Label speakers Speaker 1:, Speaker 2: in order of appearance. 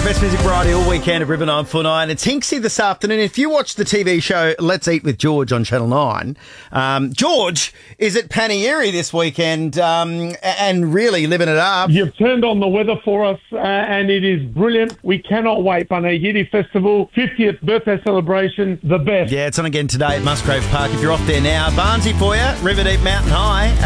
Speaker 1: Best music variety all weekend at River 949. It's Hinksy this afternoon. If you watch the TV show Let's Eat with George on Channel 9, George is at Panieri this weekend and really living it up.
Speaker 2: You've turned on the weather for us and it is brilliant. We cannot wait. Panayiri Festival, 50th birthday celebration, the best.
Speaker 1: Yeah, it's on again today at Musgrave Park. If you're off there now, Barnsley for you, River Deep Mountain High.